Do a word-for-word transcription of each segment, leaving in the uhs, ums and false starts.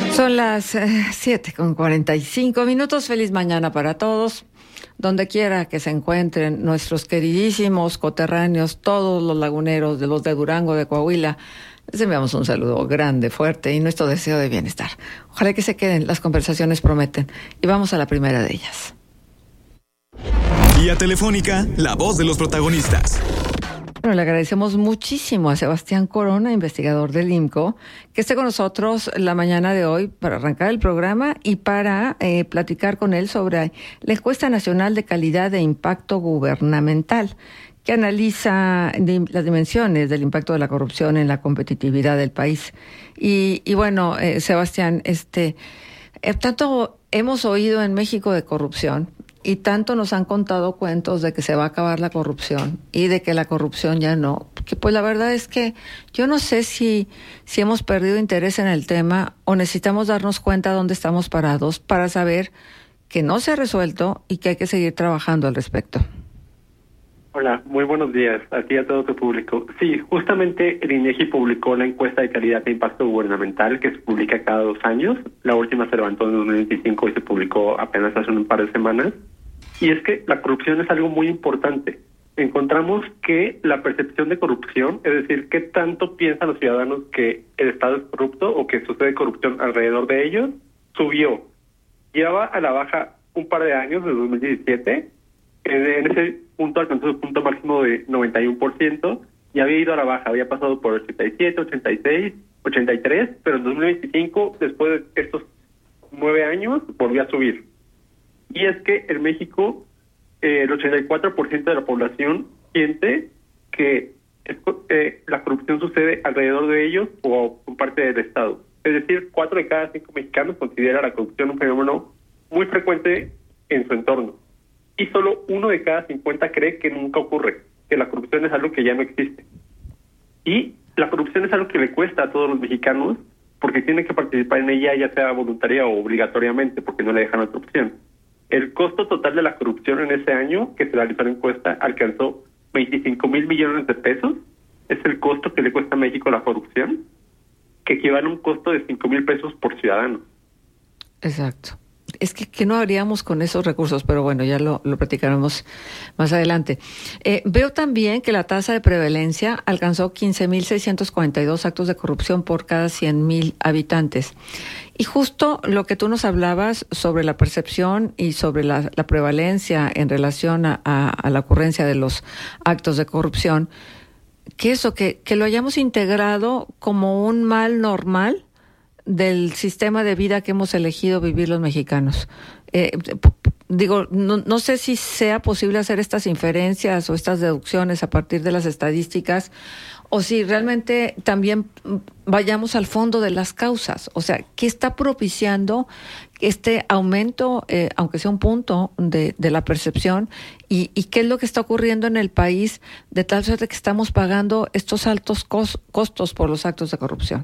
Son las eh, siete con cuarenta y cinco minutos. Feliz mañana para todos. Donde quiera que se encuentren nuestros queridísimos coterráneos, todos los laguneros, de los de Durango, de Coahuila, les enviamos un saludo grande, fuerte y nuestro deseo de bienestar. Ojalá que se queden, las conversaciones prometen. Y vamos a la primera de ellas. Vía telefónica, la voz de los protagonistas. Bueno, le agradecemos muchísimo a Sebastián Corona, investigador del I M C O, que esté con nosotros la mañana de hoy para arrancar el programa y para eh, platicar con él sobre la Encuesta Nacional de Calidad e Impacto Gubernamental, que analiza de, las dimensiones del impacto de la corrupción en la competitividad del país. Y, y bueno, eh, Sebastián, este, eh, tanto hemos oído en México de corrupción, y tanto nos han contado cuentos de que se va a acabar la corrupción y de que la corrupción ya no, que pues la verdad es que yo no sé si, si hemos perdido interés en el tema o necesitamos darnos cuenta dónde estamos parados para saber que no se ha resuelto y que hay que seguir trabajando al respecto. Hola, muy buenos días a ti y a todo tu público. Sí, justamente el INEGI publicó la encuesta de calidad e impacto gubernamental que se publica cada dos años. La última se levantó en dos mil veinticinco y se publicó apenas hace un par de semanas. Y es que la corrupción es algo muy importante. Encontramos que la percepción de corrupción, es decir, qué tanto piensan los ciudadanos que el Estado es corrupto o que sucede corrupción alrededor de ellos, subió. Lleva a la baja un par de años, desde dos mil diecisiete. En ese punto alcanzó el punto máximo de noventa y uno por ciento y había ido a la baja, había pasado por ochenta y siete, ochenta y seis, ochenta y tres, pero en dos mil veinticinco, después de estos nueve años, volvió a subir. Y es que en México eh, el ochenta y cuatro por ciento de la población siente que es, eh, la corrupción sucede alrededor de ellos o por parte del Estado. Es decir, cuatro de cada cinco mexicanos considera la corrupción un fenómeno muy frecuente en su entorno. Y solo uno de cada cincuenta cree que nunca ocurre, que la corrupción es algo que ya no existe. Y la corrupción es algo que le cuesta a todos los mexicanos porque tienen que participar en ella, ya sea voluntaria o obligatoriamente, porque no le dejan otra opción. El costo total de la corrupción en ese año que se realizó la encuesta alcanzó veinticinco mil millones de pesos. Es el costo que le cuesta a México la corrupción, que equivale a un costo de cinco mil pesos por ciudadano. Exacto. Es que, que no haríamos con esos recursos, pero bueno, ya lo, lo platicaremos más adelante. Eh, veo también que la tasa de prevalencia alcanzó quince mil seiscientos cuarenta y dos actos de corrupción por cada cien mil habitantes. Y justo lo que tú nos hablabas sobre la percepción y sobre la, la prevalencia en relación a, a, a la ocurrencia de los actos de corrupción, que eso, que, que lo hayamos integrado como un mal normal del sistema de vida que hemos elegido vivir los mexicanos. Eh, digo, no, no sé si sea posible hacer estas inferencias o estas deducciones a partir de las estadísticas, o si realmente también vayamos al fondo de las causas. O sea, ¿qué está propiciando este aumento, eh, aunque sea un punto, de, de la percepción? Y, ¿Y qué es lo que está ocurriendo en el país de tal suerte que estamos pagando estos altos cos, costos por los actos de corrupción?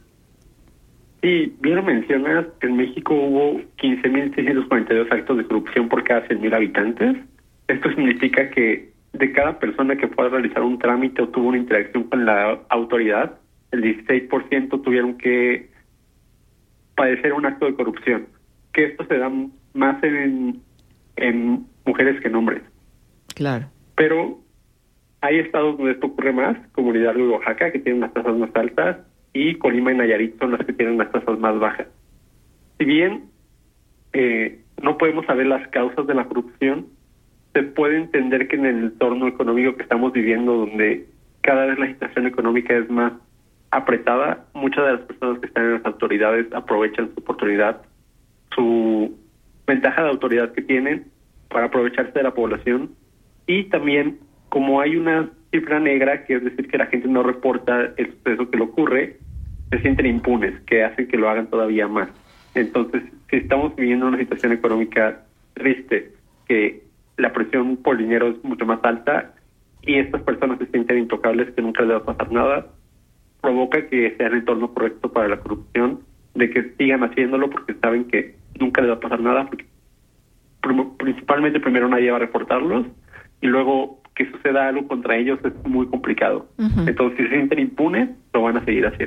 Sí, bien lo mencionas, en México hubo quince mil seiscientos cuarenta y dos actos de corrupción por cada cien mil habitantes. Esto significa que de cada persona que fue a realizar un trámite o tuvo una interacción con la autoridad, el dieciséis por ciento tuvieron que padecer un acto de corrupción, que esto se da más en, en mujeres que en hombres. Claro. Pero hay estados donde esto ocurre más, como Hidalgo y Oaxaca, que tienen las tasas más altas, y Colima y Nayarit son las que tienen las tasas más bajas. Si bien eh, no podemos saber las causas de la corrupción, se puede entender que en el entorno económico que estamos viviendo, donde cada vez la situación económica es más apretada, muchas de las personas que están en las autoridades aprovechan su oportunidad, su ventaja de autoridad que tienen para aprovecharse de la población. Y también, como hay una cifra negra, que es decir que la gente no reporta el suceso que le ocurre, se sienten impunes, que hacen que lo hagan todavía más. Entonces, si estamos viviendo una situación económica triste, que la presión por dinero es mucho más alta y estas personas se sienten intocables, que nunca les va a pasar nada, provoca que sea el entorno correcto para la corrupción, de que sigan haciéndolo porque saben que nunca les va a pasar nada, porque principalmente primero nadie va a reportarlos y luego que suceda algo contra ellos es muy complicado. Uh-huh. Entonces, si se sienten impunes, lo van a seguir haciendo.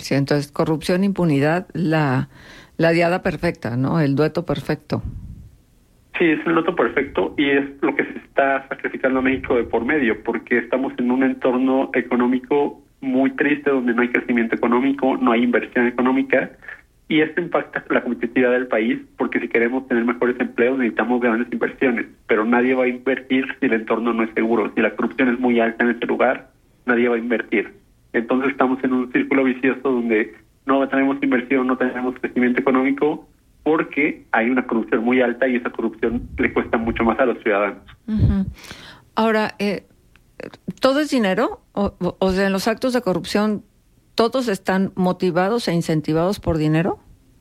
Sí, entonces corrupción, impunidad, la, la diada perfecta, ¿no? El dueto perfecto. Sí, es el dueto perfecto y es lo que se está sacrificando a México de por medio, porque estamos en un entorno económico muy triste donde no hay crecimiento económico, no hay inversión económica y esto impacta la competitividad del país porque si queremos tener mejores empleos necesitamos grandes inversiones, pero nadie va a invertir si el entorno no es seguro, si la corrupción es muy alta en ese lugar, nadie va a invertir. Entonces estamos en un círculo vicioso donde no tenemos inversión, no tenemos crecimiento económico porque hay una corrupción muy alta y esa corrupción le cuesta mucho más a los ciudadanos. Uh-huh. Ahora, eh, ¿todo es dinero? O, o sea, en los actos de corrupción, ¿todos están motivados e incentivados por dinero?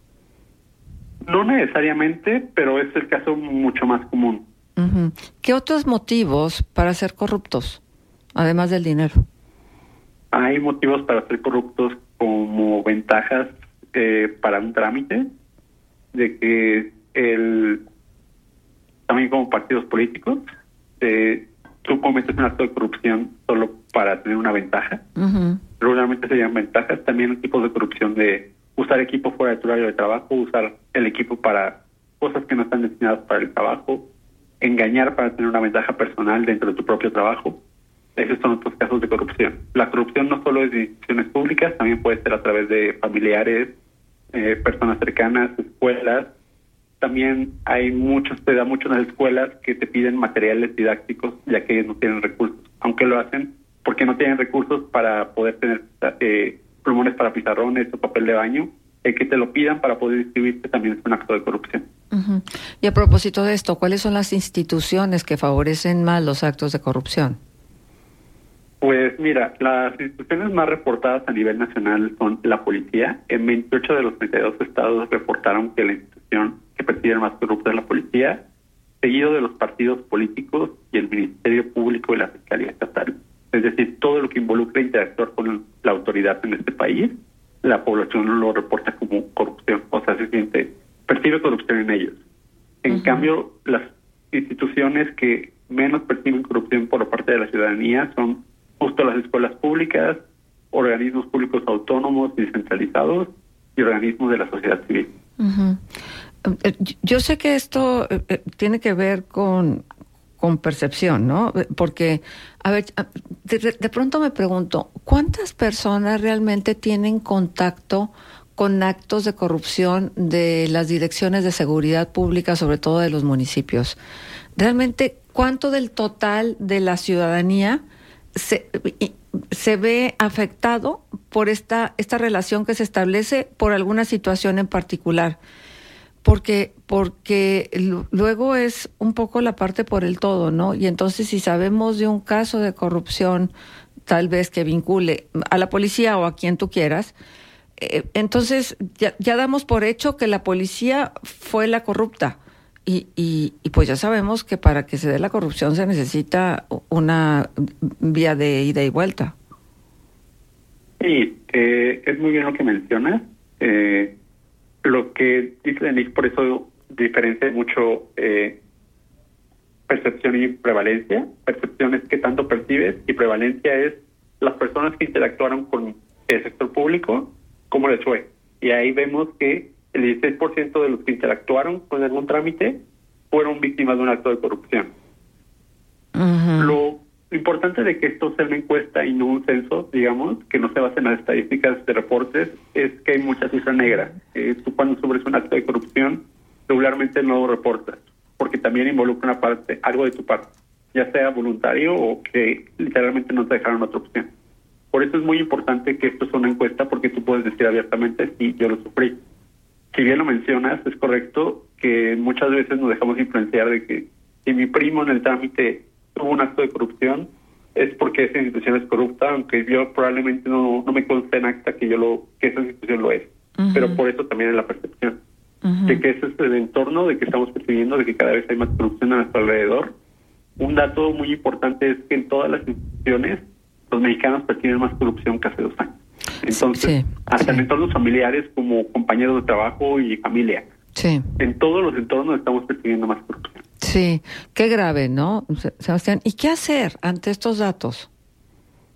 No necesariamente, pero es el caso mucho más común. Uh-huh. ¿Qué otros motivos para ser corruptos, además del dinero? Hay motivos para ser corruptos como ventajas eh, para un trámite, de que el también como partidos políticos, eh, tú cometes un acto de corrupción solo para tener una ventaja. Uh-huh. Regularmente se llaman ventajas. También tipos de corrupción de usar equipo fuera de tu horario de trabajo, usar el equipo para cosas que no están destinadas para el trabajo, engañar para tener una ventaja personal dentro de tu propio trabajo. Esos son otros casos de corrupción. La corrupción no solo es de instituciones públicas, también puede ser a través de familiares, eh, personas cercanas, escuelas. También hay muchos, te da mucho en las escuelas que te piden materiales didácticos, ya que ellos no tienen recursos. Aunque lo hacen porque no tienen recursos para poder tener eh, plumones para pizarrones o papel de baño, el que te lo pidan para poder distribuirte también es un acto de corrupción. Uh-huh. Y a propósito de esto, ¿cuáles son las instituciones que favorecen más los actos de corrupción? Pues mira, las instituciones más reportadas a nivel nacional son la policía. En veintiocho de los treinta y dos estados reportaron que la institución que percibe más corrupta es la policía, seguido de los partidos políticos y el Ministerio Público y la Fiscalía Estatal. Es decir, todo lo que involucra interactuar con la autoridad en este país, la población lo reporta como corrupción, o sea, se siente, percibe corrupción en ellos. En uh-huh. cambio, las instituciones que menos perciben corrupción por parte de la ciudadanía son justo las escuelas públicas, organismos públicos autónomos y descentralizados y organismos de la sociedad civil. Uh-huh. Yo sé que esto eh, tiene que ver con, con percepción, ¿no? Porque, a ver, de, de pronto me pregunto, ¿cuántas personas realmente tienen contacto con actos de corrupción de las direcciones de seguridad pública, sobre todo de los municipios? Realmente, ¿cuánto del total de la ciudadanía se, se ve afectado por esta, esta relación que se establece por alguna situación en particular? Porque, porque luego es un poco la parte por el todo, ¿no? Y entonces si sabemos de un caso de corrupción, tal vez que vincule a la policía o a quien tú quieras, eh, entonces ya, ya damos por hecho que la policía fue la corrupta. Y, y, y pues ya sabemos que para que se dé la corrupción se necesita una vía de ida y vuelta. Sí, eh, es muy bien lo que mencionas. Eh, lo que dice Denise, por eso diferencia mucho eh, percepción y prevalencia. Percepción es qué tanto percibes y prevalencia es las personas que interactuaron con el sector público, cómo les fue. Y ahí vemos que el dieciséis por ciento de los que interactuaron con algún trámite fueron víctimas de un acto de corrupción. Uh-huh. Lo importante de que esto sea una encuesta y no un censo, digamos, que no se base en las estadísticas de reportes, es que hay mucha cifra negra. Eh, tú cuando subes un acto de corrupción, regularmente no lo reportas, porque también involucra una parte, algo de tu parte, ya sea voluntario o que literalmente no te dejaron otra opción. Por eso es muy importante que esto sea una encuesta, porque tú puedes decir abiertamente, sí, yo lo sufrí. Si bien lo mencionas, es correcto que muchas veces nos dejamos influenciar de que si mi primo en el trámite tuvo un acto de corrupción, es porque esa institución es corrupta, aunque yo probablemente no, no me conste en acta que yo lo que esa institución lo es. Uh-huh. Pero por eso también es la percepción. Uh-huh. De que ese es el entorno, de que estamos percibiendo, de que cada vez hay más corrupción a nuestro alrededor. Un dato muy importante es que en todas las instituciones los mexicanos perciben más corrupción que hace dos años. Entonces, sí, hasta sí. en entornos familiares como compañeros de trabajo y familia. Sí. En todos los entornos estamos percibiendo más corrupción. Sí, qué grave, ¿no, Sebastián? ¿Y qué hacer ante estos datos?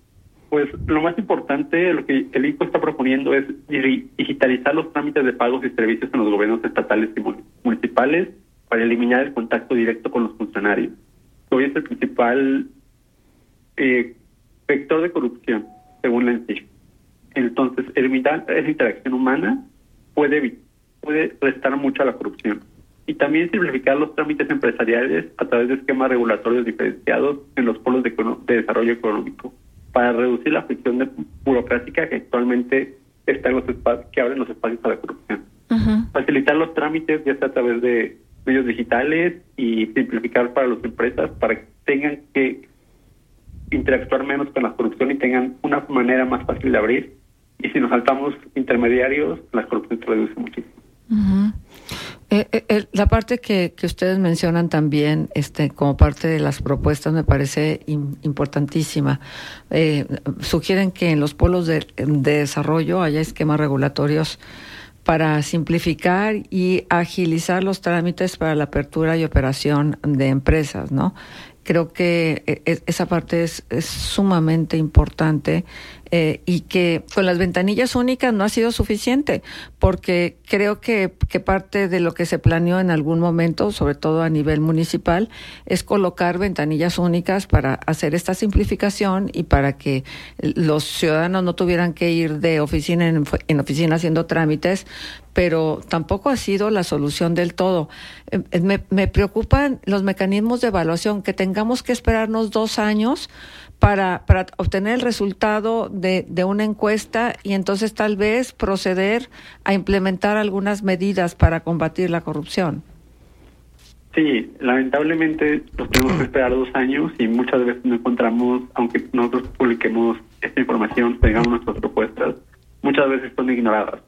Pues lo más importante, lo que el I C O está proponiendo es digitalizar los trámites de pagos y servicios en los gobiernos estatales y municipales para eliminar el contacto directo con los funcionarios. Hoy es el principal eh, vector de corrupción, según la E N S I F. Entonces, eliminar esa interacción humana puede, puede restar mucho a la corrupción. Y también simplificar los trámites empresariales a través de esquemas regulatorios diferenciados en los polos de, de desarrollo económico, para reducir la fricción de burocrática que actualmente está en los espacios, que abren los espacios a la corrupción. Uh-huh. Facilitar los trámites ya sea a través de medios digitales y simplificar para las empresas para que tengan que interactuar menos con la corrupción y tengan una manera más fácil de abrir. Y si nos saltamos intermediarios, la corrupción se reduce muchísimo. Uh-huh. Eh, eh, la parte que, que ustedes mencionan también, este, como parte de las propuestas, me parece in, importantísima. Eh, sugieren que en los polos de, de desarrollo haya esquemas regulatorios para simplificar y agilizar los trámites para la apertura y operación de empresas, ¿no? Creo que esa parte es, es sumamente importante eh, y que con las ventanillas únicas no ha sido suficiente, porque creo que, que parte de lo que se planeó en algún momento, sobre todo a nivel municipal, es colocar ventanillas únicas para hacer esta simplificación y para que los ciudadanos no tuvieran que ir de oficina en, en oficina haciendo trámites, pero tampoco ha sido la solución del todo. Eh, me, me preocupan los mecanismos de evaluación, que tengamos que esperarnos dos años para, para obtener el resultado de, de una encuesta y entonces tal vez proceder a implementar algunas medidas para combatir la corrupción. Sí, lamentablemente nos tenemos que esperar dos años y muchas veces no encontramos, aunque nosotros publiquemos esta información, tengamos nuestras propuestas, muchas veces son ignoradas.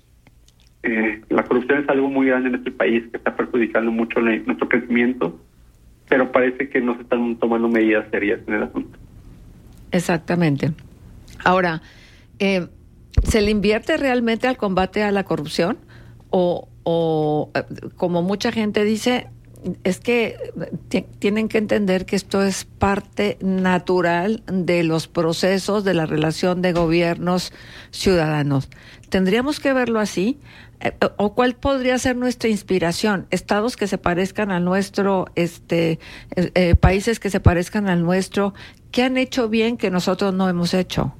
Eh, la corrupción es algo muy grande en este país que está perjudicando mucho la, nuestro crecimiento, pero parece que no se están tomando medidas serias en el asunto. Exactamente. Ahora, eh, ¿se le invierte realmente al combate a la corrupción? O, o como mucha gente dice, es que t- tienen que entender que esto es parte natural de los procesos de la relación de gobiernos ciudadanos. ¿Tendríamos que verlo así? ¿O cuál podría ser nuestra inspiración? Estados que se parezcan al nuestro, este, eh, países que se parezcan al nuestro, ¿qué han hecho bien que nosotros no hemos hecho?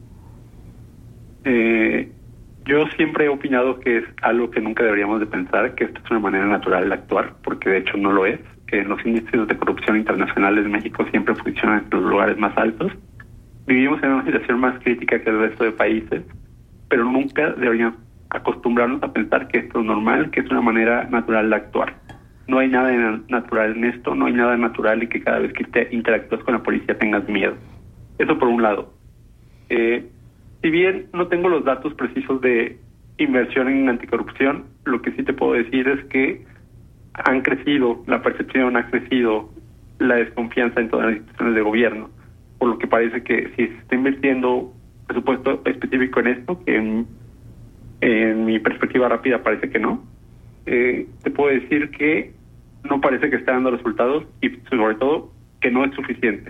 Eh, yo siempre he opinado que es algo que nunca deberíamos de pensar, que esto es una manera natural de actuar, porque de hecho no lo es. Que los índices de corrupción internacionales de México siempre funcionan en los lugares más altos. Vivimos en una situación más crítica que el resto de países, pero nunca deberíamos acostumbrarnos a pensar que esto es normal, que es una manera natural de actuar. No hay nada natural en esto, no hay nada natural en que cada vez que te interactúas con la policía tengas miedo. Eso por un lado. Eh, si bien no tengo los datos precisos de inversión en anticorrupción, lo que sí te puedo decir es que han crecido, la percepción ha crecido, la desconfianza en todas las instituciones de gobierno, por lo que parece que si se está invirtiendo presupuesto específico en esto, que en En mi perspectiva rápida parece que no. Eh, te puedo decir que no parece que esté dando resultados y sobre todo que no es suficiente.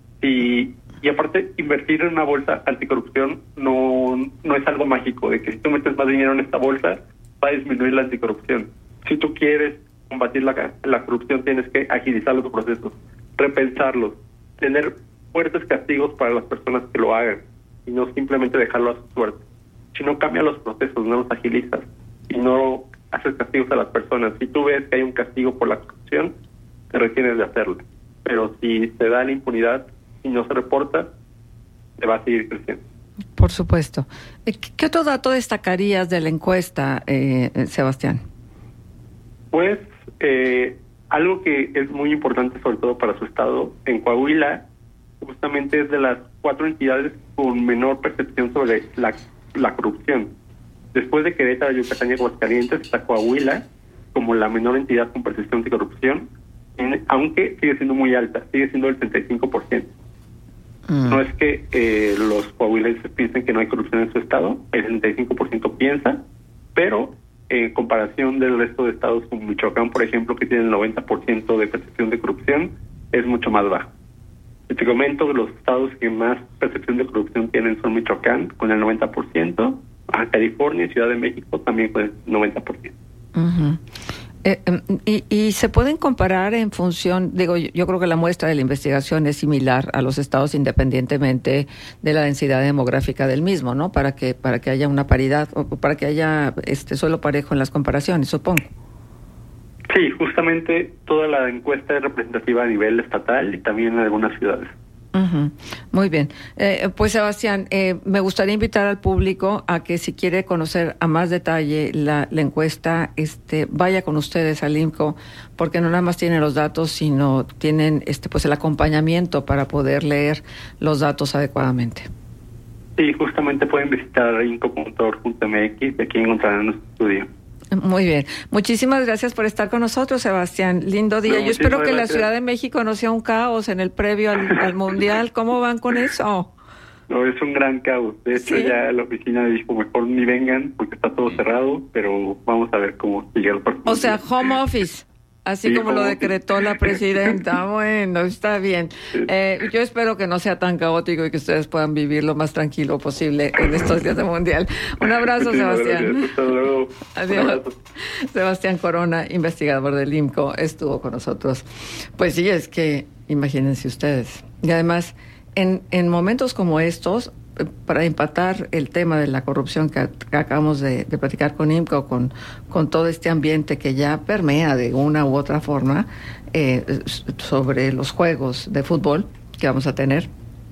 Y, y aparte, invertir en una bolsa anticorrupción no, no es algo mágico, de que si tú metes más dinero en esta bolsa va a disminuir la anticorrupción. Si tú quieres combatir la, la corrupción tienes que agilizar los procesos, repensarlos, tener fuertes castigos para las personas que lo hagan y no simplemente dejarlo a su suerte. Si no cambias los procesos, no los agilizas y no haces castigos a las personas. Si tú ves que hay un castigo por la corrupción, te retienes de hacerlo. Pero si se da la impunidad y no se reporta, te va a seguir creciendo. Por supuesto. ¿Qué otro dato destacarías de la encuesta, eh, Sebastián? Pues eh, algo que es muy importante, sobre todo para su estado, en Coahuila, justamente es de las cuatro entidades con menor percepción sobre la la corrupción. Después de Querétaro, Yucatán y Aguascalientes, está Coahuila como la menor entidad con percepción de corrupción, en, aunque sigue siendo muy alta, sigue siendo el treinta y cinco por ciento. Mm. No es que eh, los coahuilenses piensen que no hay corrupción en su estado, el treinta y cinco por ciento piensa, pero en comparación del resto de estados como Michoacán, por ejemplo, que tiene el noventa por ciento de percepción de corrupción, es mucho más bajo. Te comento que los estados que más percepción de corrupción tienen son Michoacán, con el noventa por ciento, Baja California y Ciudad de México también con el noventa por ciento. Uh-huh. Eh, y, y se pueden comparar en función, digo, yo, yo creo que la muestra de la investigación es similar a los estados independientemente de la densidad demográfica del mismo, ¿no? Para que para que haya una paridad, o para que haya este suelo parejo en las comparaciones, supongo. Sí, justamente toda la encuesta es representativa a nivel estatal y también en algunas ciudades. Uh-huh. Muy bien. Eh, pues Sebastián, eh, me gustaría invitar al público a que si quiere conocer a más detalle la, la encuesta, este, vaya con ustedes al I M C O, porque no nada más tienen los datos, sino tienen este, pues el acompañamiento para poder leer los datos adecuadamente. Sí, justamente pueden visitar i n c o punto org punto m x y aquí encontrarán nuestro estudio. Muy bien. Muchísimas gracias por estar con nosotros, Sebastián. Lindo día. No, yo espero que gracias. La Ciudad de México no sea un caos en el previo al, al Mundial. ¿Cómo van con eso? No, es un gran caos. De hecho, ¿sí? Ya la oficina dijo, mejor ni vengan porque está todo cerrado, pero vamos a ver cómo sigue el próximo. O sea, home office. Así sí, como lo decretó la presidenta. Bueno, está bien. Eh, yo espero que no sea tan caótico y que ustedes puedan vivir lo más tranquilo posible en estos días de Mundial. Un abrazo, Sebastián. Hasta luego. Adiós. Sebastián Corona, investigador del I M C O, estuvo con nosotros. Pues sí, es que imagínense ustedes. Y además, en, en momentos como estos, para empatar el tema de la corrupción que, que acabamos de, de platicar con I M C O, con, con todo este ambiente que ya permea de una u otra forma eh, sobre los juegos de fútbol que vamos a tener.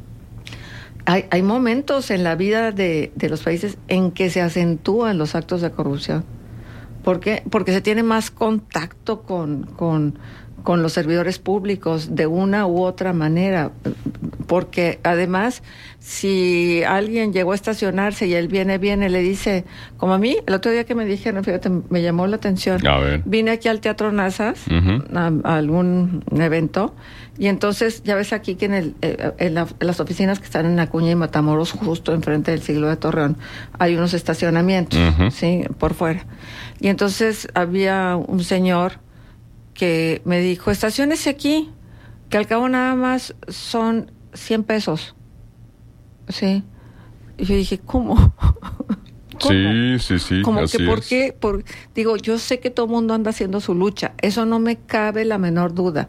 Hay, hay momentos en la vida de, de los países en que se acentúan los actos de corrupción. ¿Por qué? Porque se tiene más contacto con, con, con los servidores públicos de una u otra manera. Porque además, si alguien llegó a estacionarse y él viene, viene, le dice, como a mí, el otro día que me dijeron, fíjate, me llamó la atención. A ver. Vine aquí al Teatro Nazas, uh-huh. a, a algún evento, y entonces ya ves aquí que en, el, en, la, en las oficinas que están en Acuña y Matamoros, justo enfrente del Siglo de Torreón, hay unos estacionamientos, uh-huh. sí, por fuera. Y entonces había un señor que me dijo, estaciónese aquí, que al cabo nada más son cien pesos. Sí. Y yo dije, ¿cómo? ¿Cómo? Sí, sí, sí. Como así que, ¿por es. qué? Por, digo, yo sé que todo el mundo anda haciendo su lucha. Eso no me cabe la menor duda.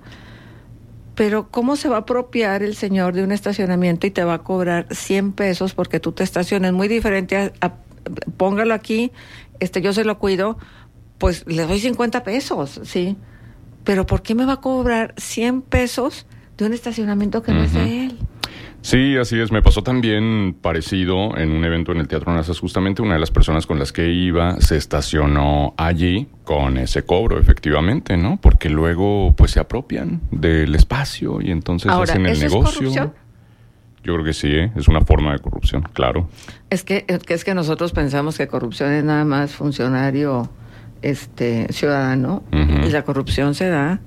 Pero, ¿cómo se va a apropiar el señor de un estacionamiento y te va a cobrar cien pesos porque tú te estaciones? Muy diferente a, a póngalo aquí, este, yo se lo cuido, pues le doy cincuenta pesos, ¿sí? Pero, ¿por qué me va a cobrar cien pesos de un estacionamiento que uh-huh. no es de él? Sí, así es. Me pasó también parecido en un evento en el Teatro Nazas. Justamente una de las personas con las que iba se estacionó allí con ese cobro, efectivamente, ¿no? Porque luego pues se apropian del espacio y entonces Ahora, hacen el ¿eso negocio. es corrupción? Yo creo que sí, ¿eh? Es una forma de corrupción, claro. Es que, es que nosotros pensamos que corrupción es nada más funcionario este ciudadano, uh-huh. y la corrupción se da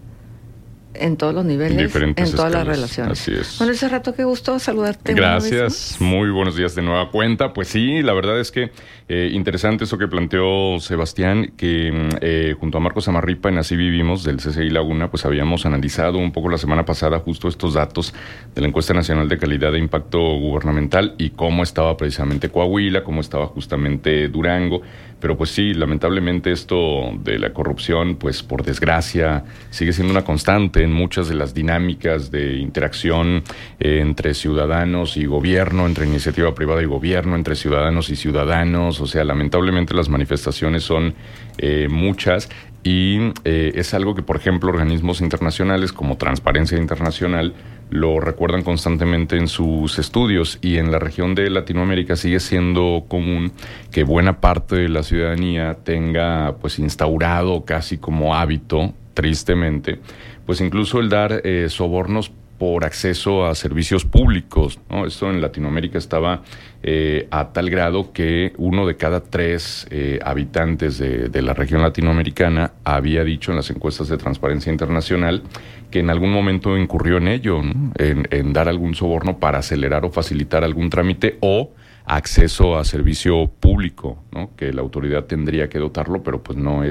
en todos los niveles, diferentes en todas escalas, las relaciones. Así es. Bueno, ese rato qué gusto saludarte. Gracias, muy buenos días de nueva cuenta. Pues sí, la verdad es que eh, interesante eso que planteó Sebastián, que eh, junto a Marcos Amarripa en Así Vivimos del C C I Laguna, pues habíamos analizado un poco la semana pasada justo estos datos de la Encuesta Nacional de Calidad de Impacto Gubernamental y cómo estaba precisamente Coahuila, cómo estaba justamente Durango. Pero pues sí, lamentablemente esto de la corrupción, pues por desgracia, sigue siendo una constante en muchas de las dinámicas de interacción eh, entre ciudadanos y gobierno, entre iniciativa privada y gobierno, entre ciudadanos y ciudadanos. O sea, lamentablemente las manifestaciones son eh, muchas y eh, es algo que, por ejemplo, organismos internacionales como Transparencia Internacional lo recuerdan constantemente en sus estudios, y en la región de Latinoamérica sigue siendo común que buena parte de la ciudadanía tenga pues instaurado casi como hábito, tristemente, pues incluso el dar eh, sobornos por acceso a servicios públicos, ¿no? Esto en Latinoamérica estaba eh, a tal grado que uno de cada tres eh, habitantes de, de la región latinoamericana había dicho en las encuestas de Transparencia Internacional que en algún momento incurrió en ello, ¿no? en, en dar algún soborno para acelerar o facilitar algún trámite o acceso a servicio público, ¿no? Que la autoridad tendría que dotarlo, pero pues no es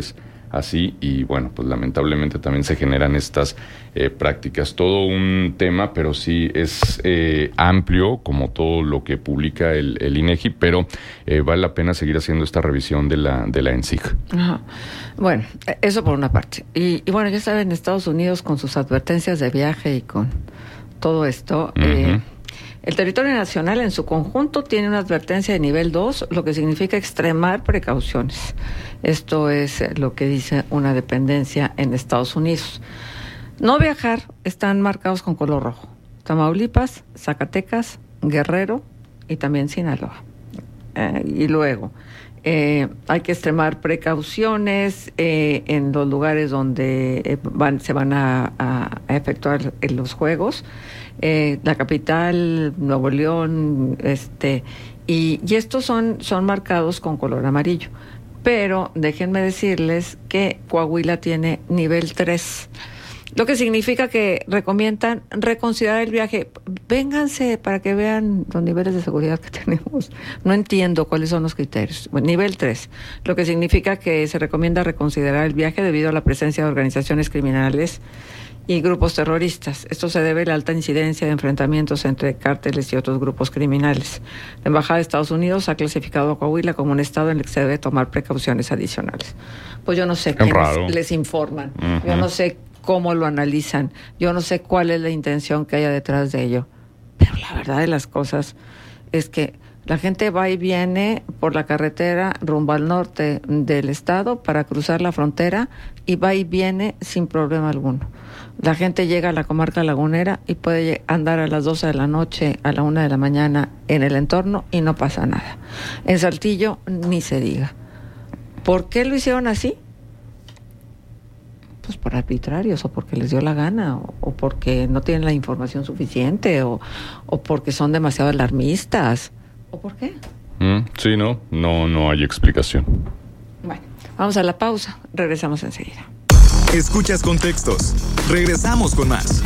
así y bueno, pues lamentablemente también se generan estas eh, prácticas. Todo un tema, pero sí es eh, amplio como todo lo que publica el, el INEGI, pero eh, vale la pena seguir haciendo esta revisión de la de la ENSIG. Ajá. Bueno, eso por una parte. Y, y bueno, ya saben, Estados Unidos con sus advertencias de viaje y con todo esto, uh-huh. eh, el territorio nacional en su conjunto tiene una advertencia de nivel dos, lo que significa extremar precauciones. Esto es lo que dice una dependencia en Estados Unidos. No viajar están marcados con color rojo. Tamaulipas, Zacatecas, Guerrero y también Sinaloa. Eh, y luego, eh, hay que extremar precauciones eh, en los lugares donde eh, van, se van a, a, a efectuar los juegos. Eh, la capital, Nuevo León, este, y, y estos son, son marcados con color amarillo. Pero déjenme decirles que Coahuila tiene nivel tres, lo que significa que recomiendan reconsiderar el viaje. Vénganse para que vean los niveles de seguridad que tenemos. No entiendo cuáles son los criterios. Bueno, nivel tres, lo que significa que se recomienda reconsiderar el viaje debido a la presencia de organizaciones criminales y grupos terroristas. Esto se debe a la alta incidencia de enfrentamientos entre cárteles y otros grupos criminales. La Embajada de Estados Unidos ha clasificado a Coahuila como un estado en el que se debe tomar precauciones adicionales. Pues yo no sé quiénes les informan, uh-huh. yo no sé cómo lo analizan, yo no sé cuál es la intención que haya detrás de ello. Pero la verdad de las cosas es que la gente va y viene por la carretera rumbo al norte del estado para cruzar la frontera y va y viene sin problema alguno. La gente llega a la comarca lagunera y puede andar a las doce de la noche, a la una de la mañana en el entorno y no pasa nada. En Saltillo ni se diga. ¿Por qué lo hicieron así? Pues por arbitrarios, o porque les dio la gana, o, o porque no tienen la información suficiente, o, o porque son demasiado alarmistas. ¿O por qué? Mm, sí, no, no, no hay explicación. Bueno, vamos a la pausa, regresamos enseguida. Escuchas Contextos. Regresamos con más.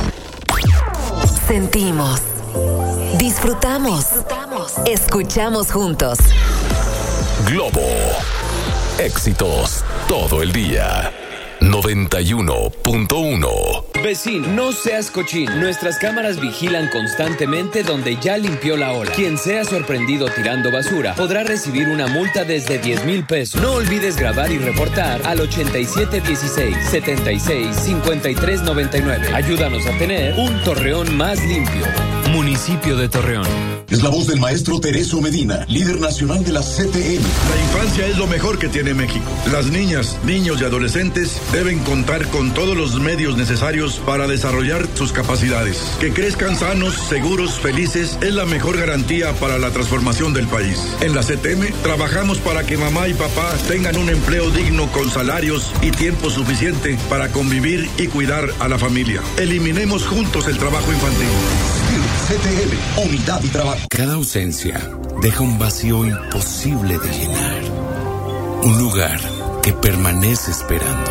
Sentimos, disfrutamos, disfrutamos. Escuchamos juntos. Globo. Éxitos todo el día. noventa y uno punto uno. Vecino, no seas cochino. Nuestras cámaras vigilan constantemente donde ya limpió la ola. Quien sea sorprendido tirando basura podrá recibir una multa desde diez mil pesos. No olvides grabar y reportar al ochenta y siete dieciséis, setenta y seis, cincuenta y tres noventa y nueve. Ayúdanos a tener un Torreón más limpio. Municipio de Torreón. Es la voz del maestro Tereso Medina, líder nacional de la C T M. La infancia es lo mejor que tiene México. Las niñas, niños y adolescentes deben contar con todos los medios necesarios para desarrollar sus capacidades. Que crezcan sanos, seguros, felices es la mejor garantía para la transformación del país. En la C T M trabajamos para que mamá y papá tengan un empleo digno con salarios y tiempo suficiente para convivir y cuidar a la familia. Eliminemos juntos el trabajo infantil. C T M, unidad y trabajo. Cada ausencia deja un vacío imposible de llenar. Un lugar que permanece esperando.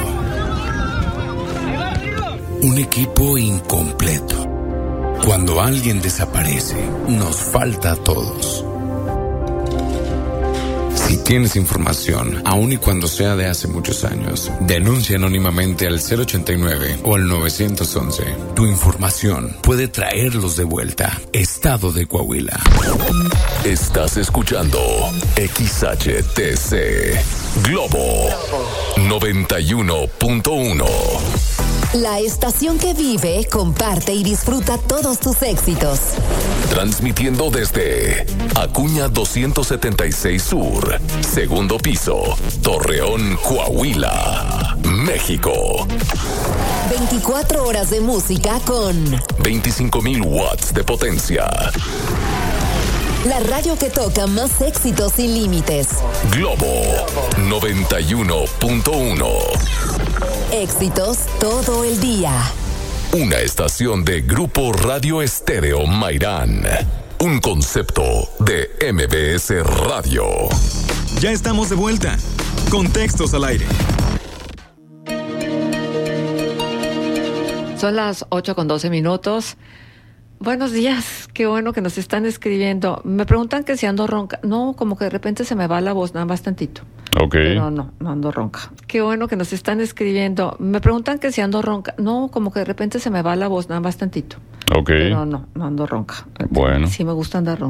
Un equipo incompleto. Cuando alguien desaparece, nos falta a todos. Si tienes información, aun y cuando sea de hace muchos años, denuncia anónimamente al cero ochenta y nueve o al nueve once. Tu información puede traerlos de vuelta. Estado de Coahuila. Estás escuchando X H T C Globo noventa y uno punto uno. La estación que vive, comparte y disfruta todos tus éxitos. Transmitiendo desde Acuña doscientos setenta y seis Sur, segundo piso, Torreón, Coahuila, México. veinticuatro horas de música con veinticinco mil watts de potencia. La radio que toca más éxitos sin límites. Globo noventa y uno punto uno. Éxitos todo el día. Una estación de Grupo Radio Estéreo Mairán. Un concepto de M B S Radio. Ya estamos de vuelta. Contextos al aire. Son las ocho con doce minutos. Buenos días, qué bueno que nos están escribiendo. Me preguntan que si ando ronca. No, como que de repente se me va la voz, nada más tantito. Ok. Pero no, no ando ronca. Qué bueno que nos están escribiendo. Me preguntan que si ando ronca. No, como que de repente se me va la voz, nada más tantito. Ok. Pero no, no ando ronca. Bueno. Sí me gusta andar ronca.